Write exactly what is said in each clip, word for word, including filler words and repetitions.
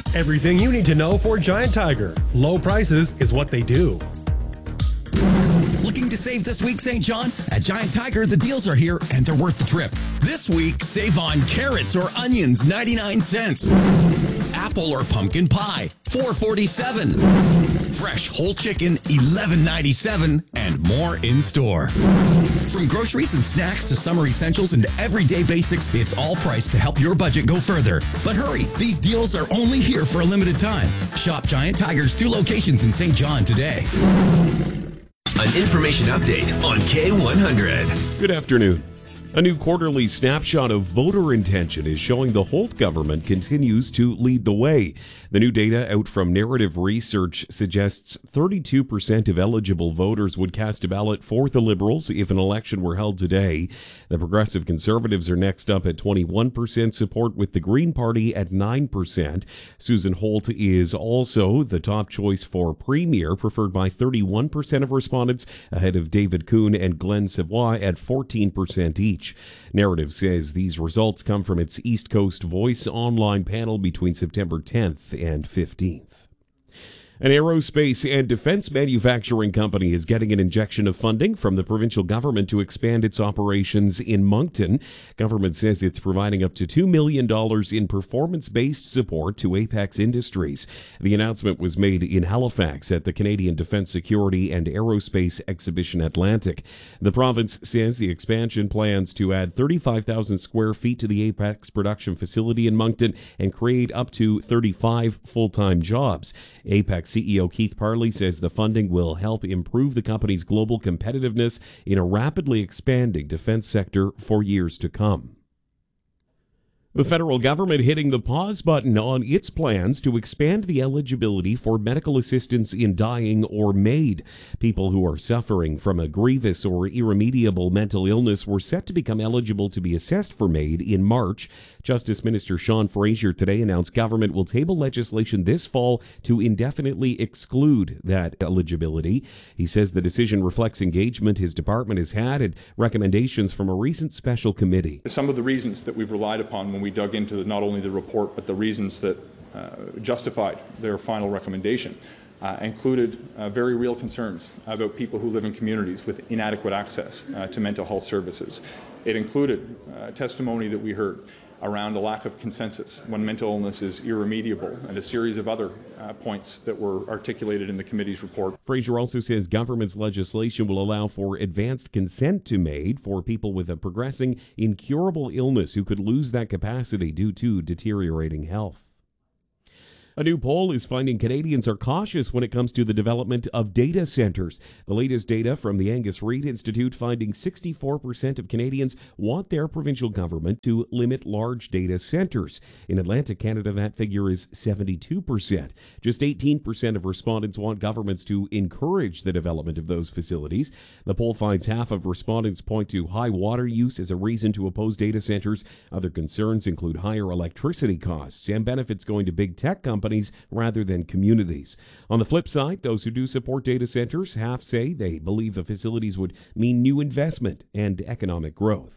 Everything you need to know for Giant Tiger. Low prices is what they do. Looking to save this week, Saint John? At Giant Tiger, the deals are here and they're worth the trip. This week, save on carrots or onions, ninety-nine cents. Apple or pumpkin pie, four forty-seven. Fresh whole chicken, eleven ninety-seven, and more in store. From groceries and snacks to summer essentials and everyday basics, it's all priced to help your budget go further. But hurry, these deals are only here for a limited time. Shop Giant Tiger's two locations in Saint John today. An information update on K one hundred. Good afternoon. A new quarterly snapshot of voter intention is showing the Holt government continues to lead the way. The new data out from Narrative Research suggests thirty-two percent of eligible voters would cast a ballot for the Liberals if an election were held today. The Progressive Conservatives are next up at twenty-one percent support, with the Green Party at nine percent. Susan Holt is also the top choice for Premier, preferred by thirty-one percent of respondents, ahead of David Kuhn and Glenn Savoy at fourteen percent each. Narrative says these results come from its East Coast Voice online panel between September tenth and fifteenth. An aerospace and defense manufacturing company is getting an injection of funding from the provincial government to expand its operations in Moncton. Government says it's providing up to two million dollars in performance-based support to Apex Industries. The announcement was made in Halifax at the Canadian Defence Security and Aerospace Exhibition Atlantic. The province says the expansion plans to add thirty-five thousand square feet to the Apex production facility in Moncton and create up to thirty-five full-time jobs. Apex C E O Keith Parley says the funding will help improve the company's global competitiveness in a rapidly expanding defense sector for years to come. The federal government hitting the pause button on its plans to expand the eligibility for medical assistance in dying or MAID. People who are suffering from a grievous or irremediable mental illness were set to become eligible to be assessed for MAID in March. Justice Minister Sean Fraser today announced government will table legislation this fall to indefinitely exclude that eligibility. He says the decision reflects engagement his department has had and recommendations from a recent special committee. Some of the reasons that we've relied upon when we dug into the, not only the report but the reasons that uh, justified their final recommendation uh, included uh, very real concerns about people who live in communities with inadequate access uh, to mental health services. It included uh, testimony that we heard around a lack of consensus when mental illness is irremediable, and a series of other uh, points that were articulated in the committee's report. Fraser also says government's legislation will allow for advanced consent to MAID for people with a progressing incurable illness who could lose that capacity due to deteriorating health. A new poll is finding Canadians are cautious when it comes to the development of data centers. The latest data from the Angus Reid Institute finding sixty-four percent of Canadians want their provincial government to limit large data centers. In Atlantic Canada, that figure is seventy-two percent. Just eighteen percent of respondents want governments to encourage the development of those facilities. The poll finds half of respondents point to high water use as a reason to oppose data centers. Other concerns include higher electricity costs and benefits going to big tech companies rather than communities. On the flip side, those who do support data centers, half say they believe the facilities would mean new investment and economic growth.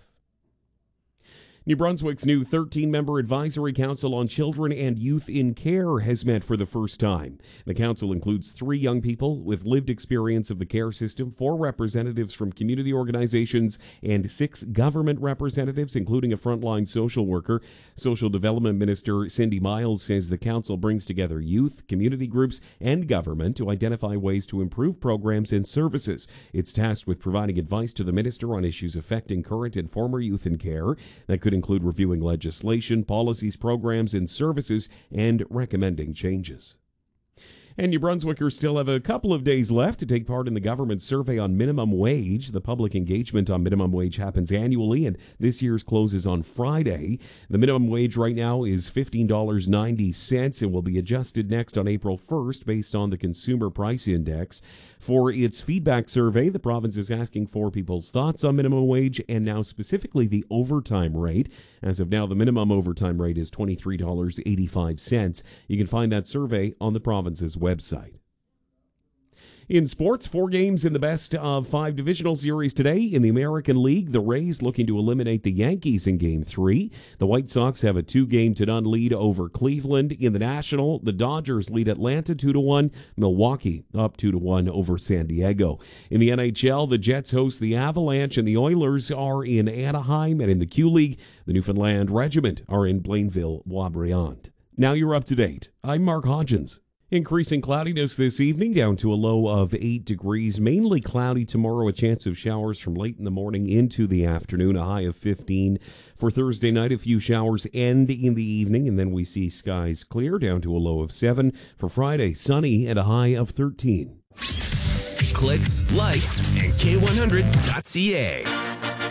New Brunswick's new thirteen-member Advisory Council on Children and Youth in Care has met for the first time. The council includes three young people with lived experience of the care system, four representatives from community organizations, and six government representatives, including a frontline social worker. Social Development Minister Cindy Miles says the council brings together youth, community groups, and government to identify ways to improve programs and services. It's tasked with providing advice to the minister on issues affecting current and former youth in care. That could include reviewing legislation, policies, programs, and services, and recommending changes. And New Brunswickers still have a couple of days left to take part in the government survey on minimum wage. The public engagement on minimum wage happens annually, and this year's closes on Friday. The minimum wage right now is fifteen dollars and ninety cents and will be adjusted next on April first based on the Consumer Price Index. For its feedback survey, the province is asking for people's thoughts on minimum wage and now specifically the overtime rate. As of now, the minimum overtime rate is twenty-three dollars and eighty-five cents. You can find that survey on the province's website. In sports, four games in the best of five divisional series today. In the American League, the Rays looking to eliminate the Yankees in Game three. The White Sox have a two-game to none lead over Cleveland. In the National, the Dodgers lead Atlanta two to one. Milwaukee up two to one over San Diego. In the N H L, the Jets host the Avalanche, and the Oilers are in Anaheim. And in the Q-League, the Newfoundland Regiment are in Blainville-Boisbriand. Now you're up to date. I'm Mark Hodgins. Increasing cloudiness this evening down to a low of eight degrees. Mainly cloudy tomorrow, a chance of showers from late in the morning into the afternoon, a high of fifteen. For Thursday night, a few showers end in the evening, and then we see skies clear down to a low of seven. For Friday, sunny and a high of thirteen. Clicks, likes, and K one hundred dot C A.